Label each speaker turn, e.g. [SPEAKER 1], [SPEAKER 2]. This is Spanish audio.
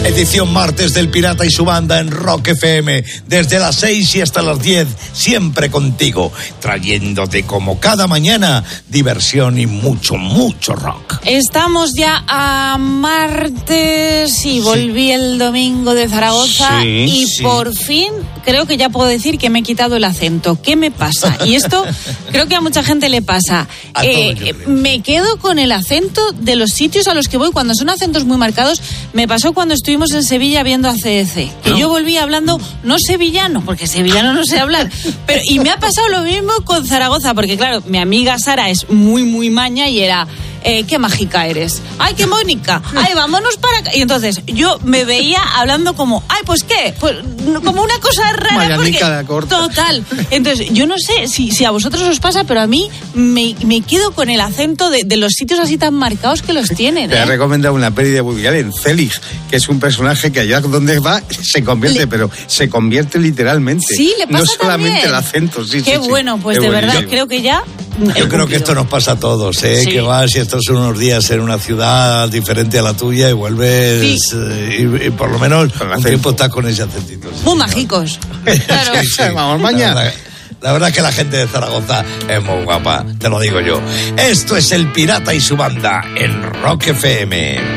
[SPEAKER 1] Edición martes del Pirata y su banda en Rock FM, desde las 6 y hasta las 10, siempre contigo, trayéndote como cada mañana diversión y mucho, mucho rock.
[SPEAKER 2] Estamos ya a martes y volví el domingo de Zaragoza por fin creo que ya puedo decir que me he quitado el acento. ¿Qué me pasa? Y esto creo que a mucha gente le pasa. Me quedo con el acento de los sitios a los que voy cuando son acentos muy marcados. Me pasó cuando estuvimos en Sevilla viendo a CDC, que yo volví hablando no sevillano, porque sevillano no sé hablar, pero y me ha pasado lo mismo con Zaragoza, porque claro, mi amiga Sara es muy, muy maña y era... qué mágica eres, ay, qué Mónica, ay, vámonos para acá. Y entonces yo me veía hablando como, ay, pues qué, pues como una cosa rara, porque, total. Entonces yo no sé si a vosotros os pasa, pero a mí me quedo con el acento de los sitios así tan marcados que los tienen.
[SPEAKER 3] Te he recomendado una peli de Woody Allen, Félix, que es un personaje que allá donde va se convierte, pero se convierte literalmente.
[SPEAKER 2] Sí, le pasa
[SPEAKER 3] no solamente
[SPEAKER 2] también.
[SPEAKER 3] El acento, sí.
[SPEAKER 2] Qué bueno, pues de verdad creo que ya...
[SPEAKER 1] Yo creo que esto nos pasa a todos,
[SPEAKER 2] Sí.
[SPEAKER 1] Que vas y estás unos días en una ciudad diferente a la tuya y vuelves y por lo menos un tiempo estás con ese acentito.
[SPEAKER 2] Muy mágicos. Claro.
[SPEAKER 3] Vamos mañana.
[SPEAKER 1] La verdad es que la gente de Zaragoza es muy guapa, te lo digo yo. Esto es El Pirata y su banda en Rock FM.